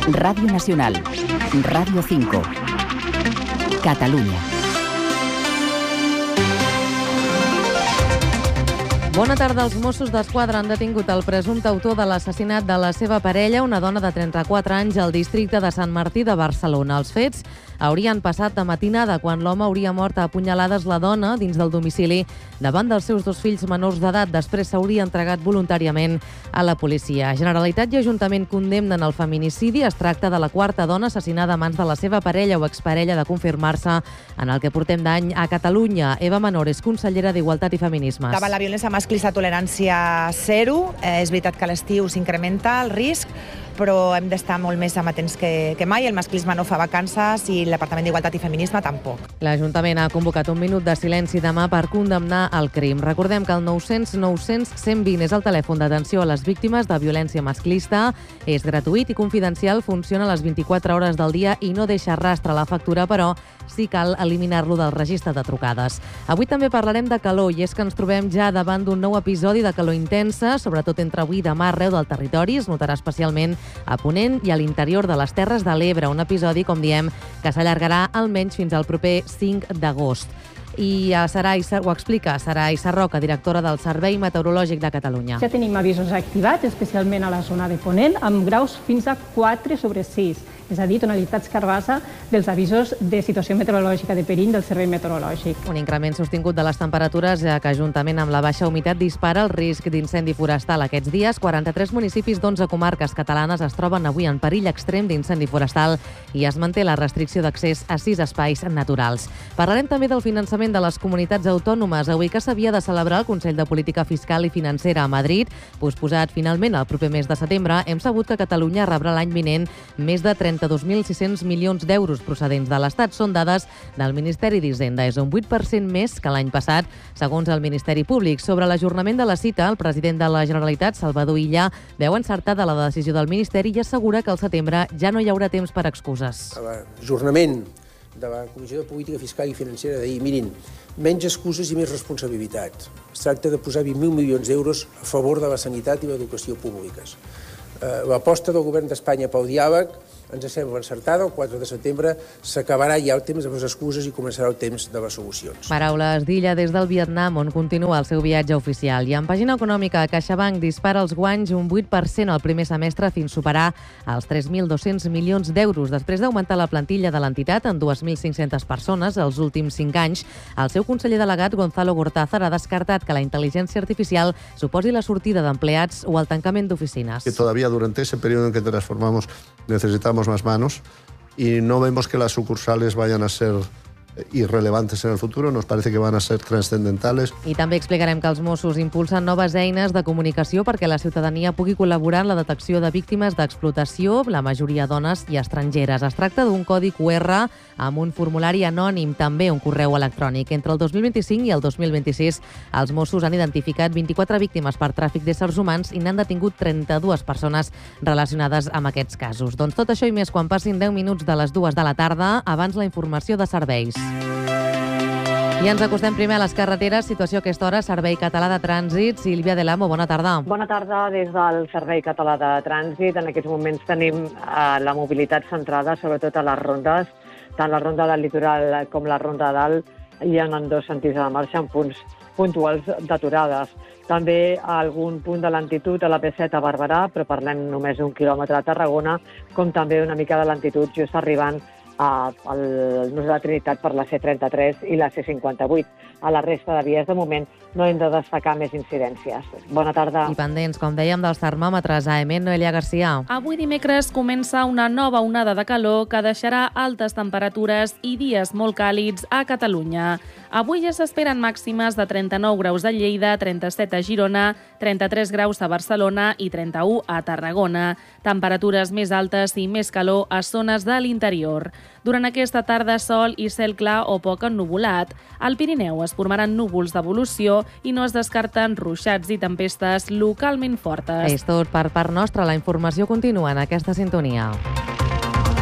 Radio Nacional, Radio 5, Catalunya. Bona tarda. Els Mossos d'Esquadra han detingut el presumpte autor de l'assassinat de la seva parella, una dona de 34 anys, al districte de Sant Martí de Barcelona. Els fets haurien passat de matinada, quan l'home hauria mort a apunyalades la dona dins del domicili davant dels seus dos fills menors d'edat. Després s'hauria entregat voluntàriament a la policia. Generalitat i Ajuntament condemnen el feminicidi. Es tracta de la quarta dona assassinada a mans de la seva parella o exparella de confirmar-se en el que portem d'any a Catalunya. Eva Menor és consellera d'Igualtat i Feminismes. Davant la violència masclista, tolerància zero. És veritat que a l'estiu s'incrementa el risc, però hem d'estar molt més amatents que mai. El masclisme no fa vacances i el Departament d'Igualtat i Feminisme tampoc. L'Ajuntament ha convocat un minut de silenci demà per condemnar el crim. Recordem que el 900 900 120 és el telèfon d'atenció a les víctimes de violència masclista. És gratuït i confidencial, funciona a les 24 hores del dia i no deixa rastre a la factura, però sí cal eliminar-lo del registre de trucades. Avui també parlarem de calor, i és que ens trobem ja davant d'un nou episodi de calor intensa, sobretot entre avui i demà arreu del territori. Es notarà especialment a Ponent i a l'interior de les Terres de l'Ebre. Un episodi, com diem, que s'allargarà almenys fins al proper 5 d'agost. I ho explica Sarai Sarroca, directora del Servei Meteorològic de Catalunya. Ja tenim avisos activats, especialment a la zona de Ponent, amb graus fins a 4/6. És a dir, tonalitats carbassa dels avisos de situació meteorològica de perill del Servei Meteorològic. Un increment sostingut de les temperatures que, juntament amb la baixa humitat, dispara el risc d'incendi forestal. Aquests dies, 43 municipis d'11 comarques catalanes es troben avui en perill extrem d'incendi forestal i es manté la restricció d'accés a 6 espais naturals. Parlarem també del finançament de les comunitats autònomes. Avui, que s'havia de celebrar el Consell de Política Fiscal i Financera a Madrid, posposat finalment el proper mes de setembre, hem sabut que Catalunya rebrà l'any vinent més de 32.600 milions d'euros procedents de l'Estat. Són dades del Ministeri d'Hisenda. És un 8% més que l'any passat, segons el Ministeri Públic. Sobre l'ajornament de la cita, el president de la Generalitat, Salvador Illa, veu encertada la decisió del Ministeri i assegura que al setembre ja no hi haurà temps per excuses. L'ajornament de la Comissió de Política Fiscal i Financera de dir, mirin, menys excuses i més responsabilitat. Es tracta de posar 20.000 milions d'euros a favor de la sanitat i l'educació públiques. L'aposta del govern d'Espanya pel diàleg ens sembla encertada. El 4 de setembre s'acabarà ja el temps de les excuses i començarà el temps de les solucions. Paraules d'Illa des del Vietnam, on continua el seu viatge oficial. I en pàgina econòmica, CaixaBank dispara els guanys un 8% al primer semestre fins superar els 3.200 milions d'euros. Després d'augmentar la plantilla de l'entitat en 2.500 persones els últims 5 anys, el seu conseller delegat, Gonzalo Gortázar, ha descartat que la intel·ligència artificial suposi la sortida d'empleats o el tancament d'oficines. Que todavía durante ese periodo en que transformamos necesitamos más manos y no vemos que las sucursales vayan a ser irrelevantes en el futuro, nos parece que van a ser trascendentales. I també explicarem que els Mossos impulsen noves eines de comunicació perquè la ciutadania pugui col·laborar en la detecció de víctimes d'explotació, la majoria dones i estrangeres. Es tracta d'un codi QR amb un formulari anònim, també un correu electrònic. Entre el 2025 i el 2026, els Mossos han identificat 24 víctimes per tràfic d'éssers humans i n'han detingut 32 persones relacionades amb aquests casos. Doncs tot això i més quan passin 10 minuts de les 2 de la tarda, abans la informació de serveis. I ens acostem primer a les carreteres. Situació a aquesta hora, Servei Català de Trànsit. Sílvia de l'Amo, bona tarda. Bona tarda des del Servei Català de Trànsit. En aquests moments tenim la mobilitat centrada sobretot a les rondes, tant la ronda del litoral com la ronda dalt, hi ha en dos sentits de marxa en punts puntuals d'aturades. També a algun punt de lentitud a la P7 a Barberà, però parlem només d'un quilòmetre a Tarragona, com també una mica de lentitud just arribant al nus de la Trinitat per la C33 i la C58. A la resta de vies, de moment, no hem de destacar més incidències. Bona tarda. I pendents, com dèiem, dels termòmetres. AM, Noelia Garcia. Avui dimecres comença una nova onada de calor que deixarà altes temperatures i dies molt càlids a Catalunya. Avui ja s'esperen màximes de 39 graus a Lleida, 37 a Girona, 33 graus a Barcelona i 31 a Tarragona. Temperatures més altes i més calor a zones de l'interior. Durant aquesta tarda, sol i cel clar o poc ennuvolat. Al Pirineu es formaran núvols d'evolució i no es descarten ruixats i tempestes localment fortes. És tot per part nostra. La informació continua en aquesta sintonia.